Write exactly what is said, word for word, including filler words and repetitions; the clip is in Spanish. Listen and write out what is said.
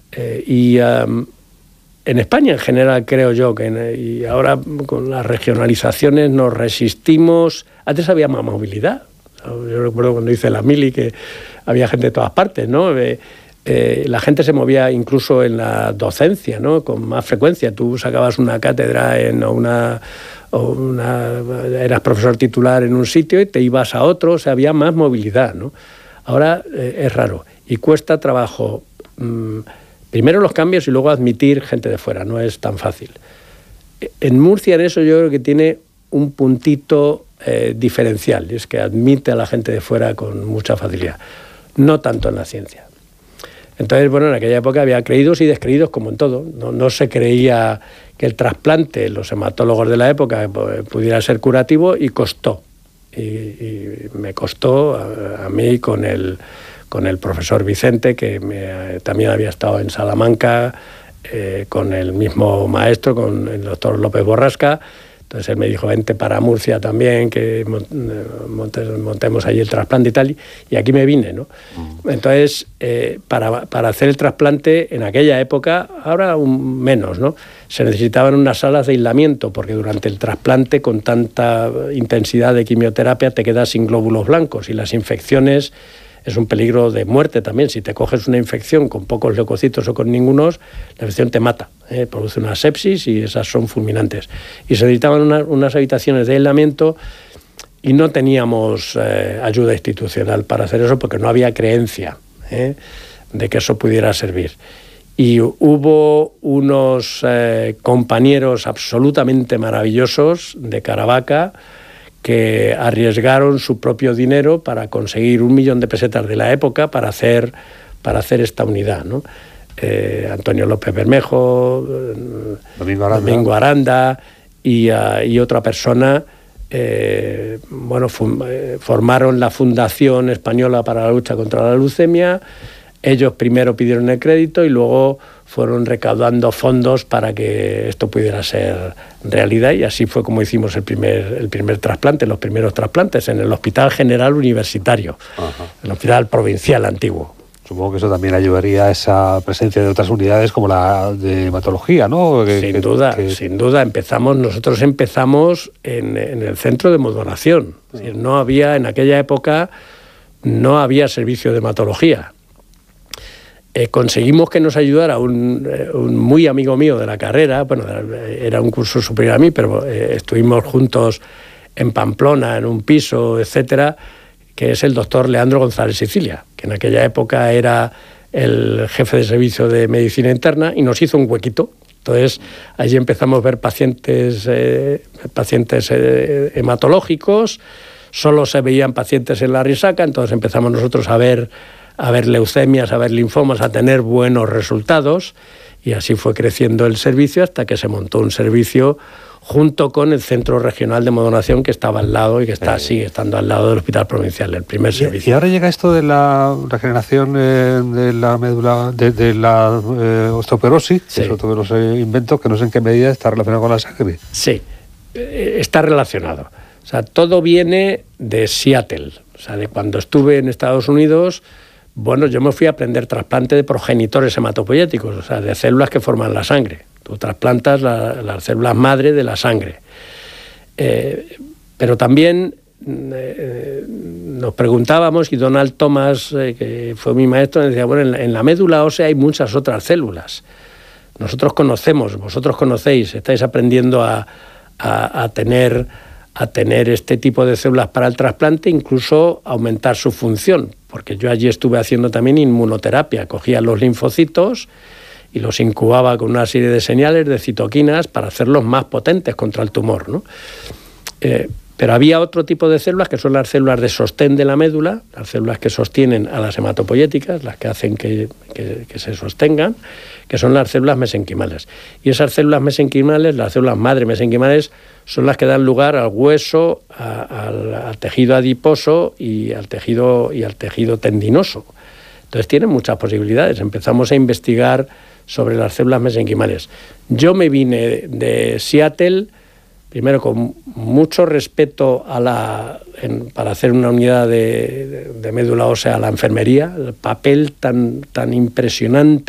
Eh, y um, en España en general creo yo que y ahora con las regionalizaciones nos resistimos. Antes había más movilidad. Yo recuerdo cuando hice la mili que había gente de todas partes, ¿no? Eh, eh, la gente se movía incluso en la docencia, ¿no? Con más frecuencia. Tú sacabas una cátedra en o una, o una eras profesor titular en un sitio y te ibas a otro, o sea, había más movilidad, ¿no? Ahora eh, es raro y cuesta trabajo. Mmm, primero los cambios y luego admitir gente de fuera, no es tan fácil. En Murcia en eso yo creo que tiene un puntito eh, diferencial, y es que admite a la gente de fuera con mucha facilidad, no tanto en la ciencia. Entonces, bueno, en aquella época había creídos y descreídos como en todo. No, no se creía que el trasplante, los hematólogos de la época, pudiera ser curativo y costó. Y, y me costó a, a mí con el, con el profesor Vicente, que me, también había estado en Salamanca, eh, con el mismo maestro, con el doctor López Borrasca. Entonces él me dijo, vente para Murcia también, que montes, montemos allí el trasplante y tal, y aquí me vine, ¿no? Entonces, eh, para, para hacer el trasplante en aquella época, ahora aún menos, ¿no? Se necesitaban unas salas de aislamiento, porque durante el trasplante, con tanta intensidad de quimioterapia, te quedas sin glóbulos blancos, y las infecciones es un peligro de muerte también. Si te coges una infección con pocos leucocitos o con ningunos, la infección te mata, ¿eh? Produce una sepsis y esas son fulminantes. Y se necesitaban una, unas habitaciones de aislamiento y no teníamos eh, ayuda institucional para hacer eso porque no había creencia ¿eh? de que eso pudiera servir. Y hubo unos eh, compañeros absolutamente maravillosos de Caravaca que arriesgaron su propio dinero para conseguir un millón de pesetas de la época para hacer, para hacer esta unidad, ¿no? Eh, Antonio López Bermejo, Domingo Aranda, Domingo Aranda y, uh, y otra persona, eh, bueno, fun, eh, formaron la Fundación Española para la Lucha contra la Leucemia. Ellos primero pidieron el crédito y luego fueron recaudando fondos para que esto pudiera ser realidad, y así fue como hicimos el primer, el primer trasplante, los primeros trasplantes en el Hospital General Universitario, Ajá. el Hospital Provincial antiguo. Supongo que eso también ayudaría a esa presencia de otras unidades como la de hematología, ¿no? Que, sin que, duda, que... sin duda. Empezamos, nosotros empezamos en, en el centro de hemodonación. Uh-huh. Es decir, no había, en aquella época, no había servicio de hematología. Eh, conseguimos que nos ayudara un, eh, un muy amigo mío de la carrera, bueno, era un curso superior a mí, pero eh, estuvimos juntos en Pamplona, en un piso, etcétera, que es el doctor Leandro González Sicilia, que en aquella época era el jefe de servicio de medicina interna y nos hizo un huequito. Entonces, allí empezamos a ver pacientes, eh, pacientes eh, hematológicos, solo se veían pacientes en la risaca, entonces empezamos nosotros a ver a ver leucemias, a ver linfomas, a tener buenos resultados, y así fue creciendo el servicio hasta que se montó un servicio junto con el Centro Regional de Hemodonación, que estaba al lado y que está, eh. sigue estando al lado del Hospital Provincial, el primer y, servicio. Y ahora llega esto de la regeneración eh, de la médula, de, de la eh, osteoporosis, sí. que es otro de los eh, inventos que no sé en qué medida está relacionado con la sangre. Sí, eh, está relacionado. O sea, todo viene de Seattle, o sea, de cuando estuve en Estados Unidos. Bueno, yo me fui a aprender trasplante de progenitores hematopoyéticos, o sea, de células que forman la sangre. Tú trasplantas la, las células madre de la sangre. Eh, pero también eh, nos preguntábamos, y Donald Thomas, eh, que fue mi maestro, decía, bueno, en la, en la médula ósea hay muchas otras células. Nosotros conocemos, vosotros conocéis, estáis aprendiendo a, a, a tener... a tener este tipo de células para el trasplante, incluso aumentar su función, porque yo allí estuve haciendo también inmunoterapia, cogía los linfocitos y los incubaba con una serie de señales de citoquinas para hacerlos más potentes contra el tumor, ¿no? Eh, pero había otro tipo de células que son las células de sostén de la médula, las células que sostienen a las hematopoyéticas, las que hacen que, que, que se sostengan, que son las células mesenquimales. Y esas células mesenquimales, las células madre mesenquimales, son las que dan lugar al hueso, a, al, al tejido adiposo y al tejido, y al tejido tendinoso. Entonces tienen muchas posibilidades. Empezamos a investigar sobre las células mesenquimales. Yo me vine de Seattle, primero con mucho respeto a la, en, para hacer una unidad de, de, de médula ósea a la enfermería, el papel tan, tan impresionante